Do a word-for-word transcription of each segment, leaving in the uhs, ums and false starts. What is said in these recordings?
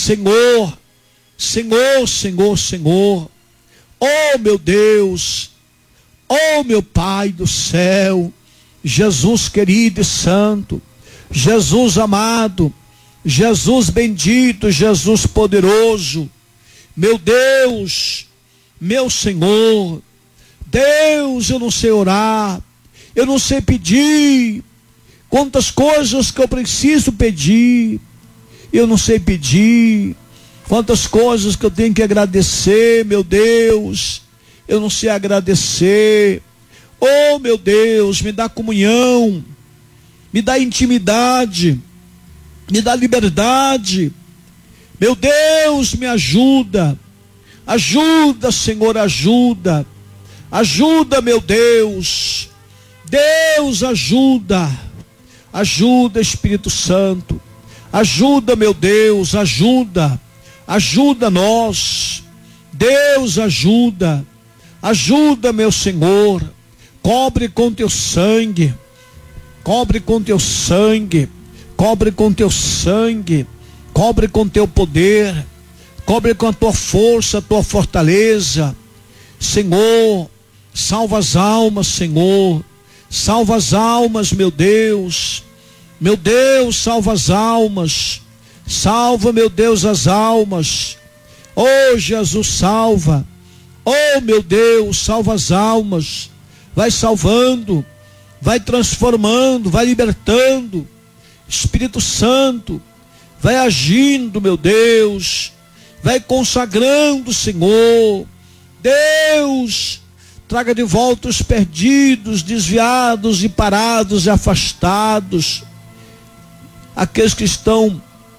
Senhor, Senhor, Senhor, Senhor. Oh meu Deus, oh meu Pai do céu, Jesus querido e santo, Jesus amado, Jesus bendito, Jesus poderoso, meu Deus, meu Senhor. Deus, eu não sei orar, eu não sei pedir, quantas coisas que eu preciso pedir, eu não sei pedir, quantas coisas que eu tenho que agradecer, meu Deus, eu não sei agradecer. Oh meu Deus, me dá comunhão, me dá intimidade, me dá liberdade, meu Deus, me ajuda, ajuda Senhor, ajuda, ajuda meu Deus, Deus ajuda, ajuda Espírito Santo, ajuda meu Deus, ajuda, ajuda nós, Deus ajuda, ajuda meu Senhor, cobre com teu sangue, cobre com teu sangue, cobre com teu sangue, cobre com teu poder, cobre com a tua força, a tua fortaleza, Senhor, salva as almas, Senhor, salva as almas, meu Deus, meu Deus, salva as almas, salva, meu Deus, as almas, oh Jesus, salva, oh meu Deus, salva as almas, vai salvando, vai transformando, vai libertando, Espírito Santo, vai agindo, meu Deus, vai consagrando, Senhor, Deus, traga de volta os perdidos, desviados e parados e afastados, aqueles que estão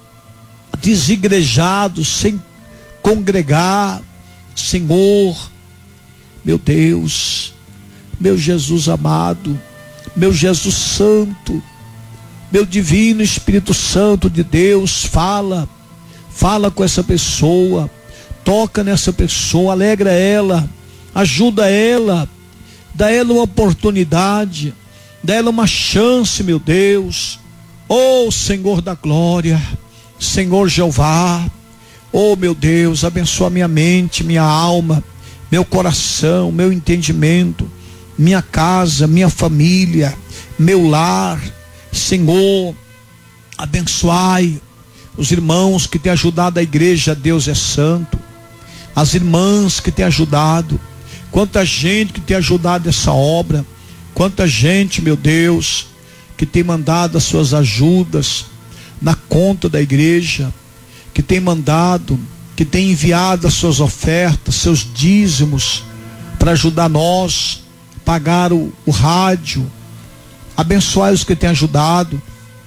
desigrejados, sem congregar, Senhor, meu Deus, meu Jesus amado, meu Jesus Santo, meu divino Espírito Santo de Deus, fala, fala com essa pessoa, toca nessa pessoa, alegra ela, ajuda ela, dá ela uma oportunidade, dá ela uma chance, meu Deus, oh Senhor da glória, Senhor Jeová, oh meu Deus, abençoa minha mente, minha alma, meu coração, meu entendimento, minha casa, minha família, meu lar, Senhor, abençoai os irmãos que têm ajudado a igreja, Deus é santo, as irmãs que têm ajudado, quanta gente que tem ajudado essa obra, quanta gente, meu Deus, que tem mandado as suas ajudas na conta da igreja, que tem mandado, que tem enviado as suas ofertas, seus dízimos, para ajudar nós, pagar o, o rádio, abençoai os que têm ajudado,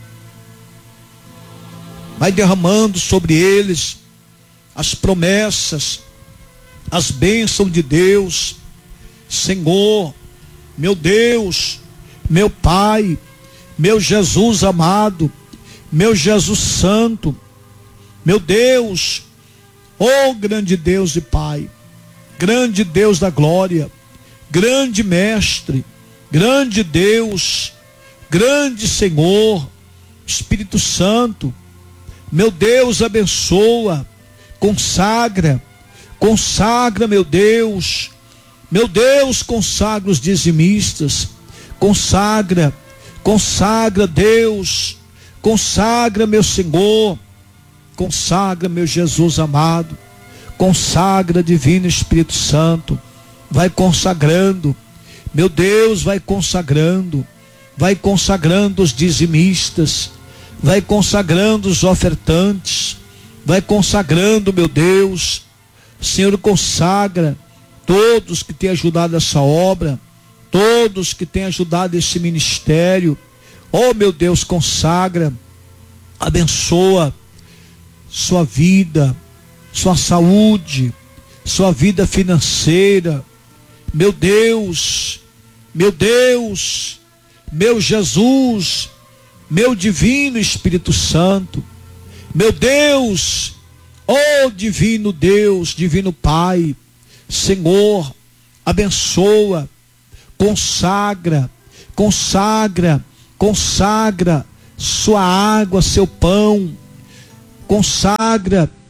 vai derramando sobre eles as promessas, as bênçãos de Deus, Senhor, meu Deus, meu Pai, meu Jesus amado, meu Jesus Santo, meu Deus, oh grande Deus e Pai, grande Deus da glória, grande Mestre, grande Deus, grande Senhor, Espírito Santo, meu Deus, abençoa, consagra, consagra, meu Deus, meu Deus, consagra os dizimistas, consagra, consagra, Deus, consagra, meu Senhor, consagra, meu Jesus amado, consagra, divino Espírito Santo, vai consagrando, meu Deus, vai consagrando, vai consagrando os dizimistas, vai consagrando os ofertantes, vai consagrando, meu Deus, Senhor, consagra todos que têm ajudado essa obra, todos que têm ajudado esse ministério, oh meu Deus, consagra, abençoa sua vida, sua saúde, sua vida financeira, meu Deus, meu Deus, meu Jesus, meu divino Espírito Santo, meu Deus, oh divino Deus, divino Pai, Senhor, abençoa, consagra, consagra, consagra sua água, seu pão, consagra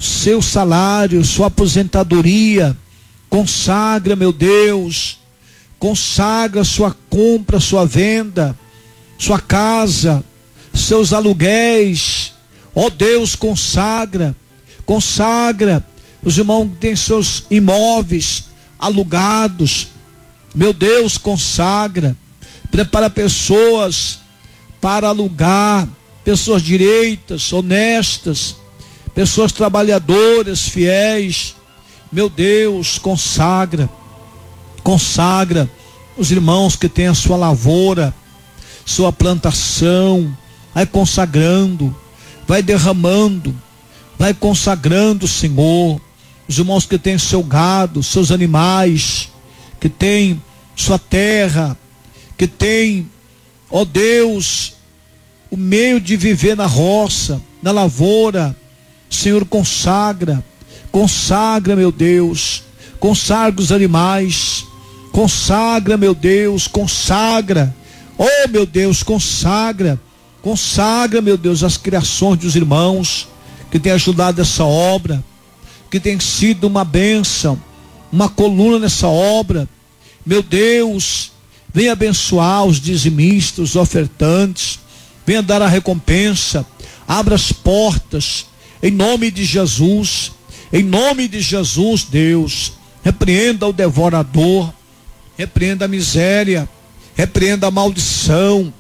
seu salário, sua aposentadoria. Consagra, meu Deus, consagra sua compra, sua venda, sua casa, seus aluguéis. Ó Deus, consagra, consagra os irmãos que têm seus imóveis alugados. Meu Deus, consagra, prepara pessoas para alugar, pessoas direitas, honestas, pessoas trabalhadoras, fiéis. Meu Deus, consagra, consagra os irmãos que têm a sua lavoura, sua plantação, vai consagrando, vai derramando, vai consagrando, Senhor. Os irmãos que têm seu gado, seus animais, que têm sua terra, que têm, ó Deus, o meio de viver na roça, na lavoura. Senhor, consagra, consagra, meu Deus, consagra os animais, consagra, meu Deus, consagra, oh meu Deus, consagra, consagra, meu Deus, as criações dos irmãos que têm ajudado essa obra, que tem sido uma bênção, uma coluna nessa obra. Meu Deus, venha abençoar os dizimistas, os ofertantes, venha dar a recompensa, abra as portas, em nome de Jesus. Em nome de Jesus, Deus, repreenda o devorador, repreenda a miséria, repreenda a maldição,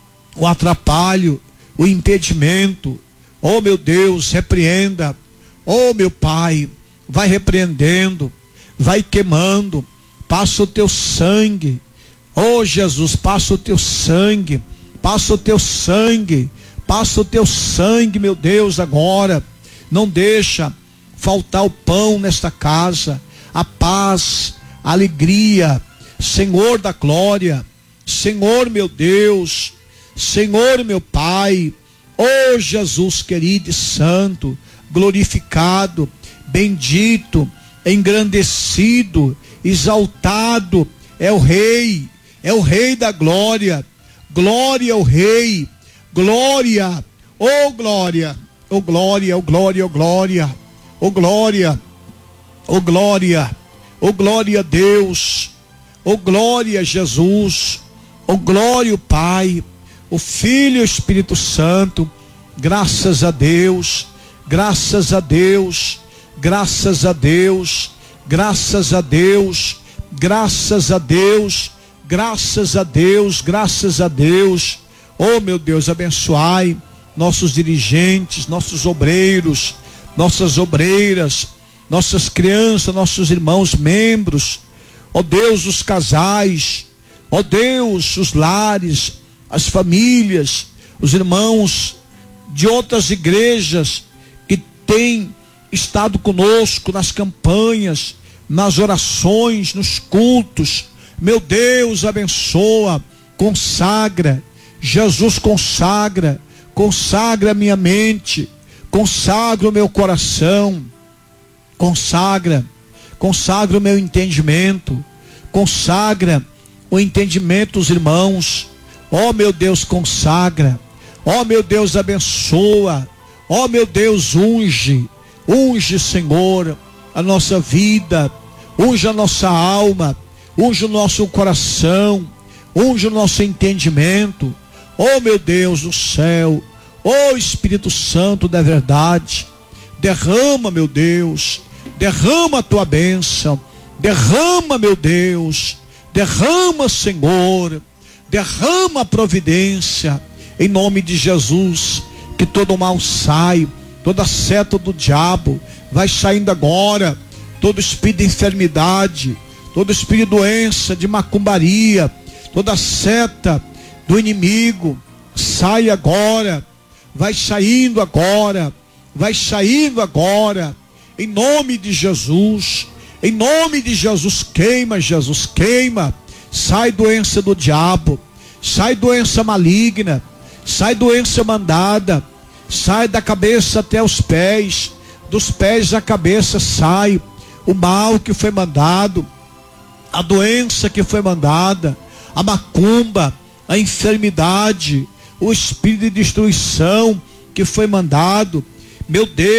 o atrapalho, o impedimento. Oh meu Deus, repreenda. Oh meu Pai, vai repreendendo, vai queimando, passa o teu sangue. Oh Jesus, passa o teu sangue, passa o teu sangue, passa o teu sangue, meu Deus, agora. Não deixa faltar o pão nesta casa, a paz, a alegria, Senhor da glória, Senhor meu Deus, Senhor meu Pai, oh Jesus querido e santo, glorificado, bendito, engrandecido, exaltado, é o Rei, é o Rei da glória, glória ao Rei, glória, oh glória, oh glória, oh glória, oh glória, oh glória, oh glória, oh glória a Deus, oh glória a Jesus, oh glória ao Pai, o Filho e o Espírito Santo. Graças a Deus, graças a Deus, graças a Deus, graças a Deus, graças a Deus, graças a Deus, graças a Deus. Oh meu Deus, abençoai nossos dirigentes, nossos obreiros, nossas obreiras, nossas crianças, nossos irmãos membros, ó Deus, os casais, ó Deus, os lares, as famílias, os irmãos de outras igrejas que têm estado conosco nas campanhas, nas orações, nos cultos. Meu Deus, abençoa, consagra, Jesus consagra, consagra a minha mente, consagra o meu coração, consagra, consagra o meu entendimento, consagra o entendimento dos irmãos. Ó meu Deus, consagra, ó meu Deus, abençoa, ó meu Deus, unge, unge, Senhor, a nossa vida, unge a nossa alma, unge o nosso coração, unge o nosso entendimento. Ó meu Deus do céu, ó Espírito Santo da verdade, derrama, meu Deus, derrama a tua bênção, derrama, meu Deus, derrama, Senhor, derrama a providência, em nome de Jesus. Que todo mal sai, toda seta do diabo vai saindo agora, todo espírito de enfermidade, todo espírito de doença, de macumbaria, toda seta do inimigo, sai agora, vai saindo agora, vai saindo agora, em nome de Jesus, em nome de Jesus. Queima, Jesus, queima, sai doença do diabo, sai doença maligna, sai doença mandada, sai da cabeça até os pés, dos pés à cabeça sai o mal que foi mandado, a doença que foi mandada, a macumba, a enfermidade, o espírito de destruição que foi mandado. Meu Deus,